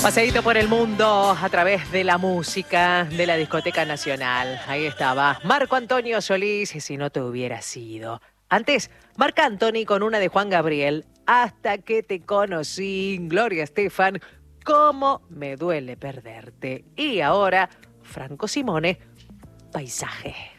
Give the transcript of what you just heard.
Paseíto por el mundo a través de la música de la Discoteca Nacional. Ahí estaba Marco Antonio Solís, y si no te hubiera sido. Antes, Marc Anthony con una de Juan Gabriel, Hasta que te conocí, Gloria Estefan, Cómo me duele perderte. Y ahora, Franco Simone, Paisaje.